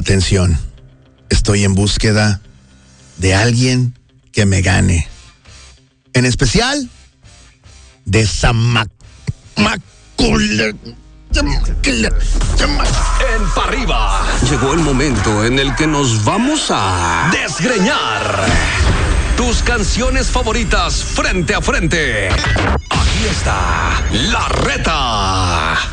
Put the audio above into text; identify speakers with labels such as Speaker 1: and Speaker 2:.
Speaker 1: Atención, estoy en búsqueda de alguien que me gane. En especial, de esa
Speaker 2: En Pa' Arriba llegó el momento en el que nos vamos a desgreñar tus canciones favoritas frente a frente. Aquí está La Reta.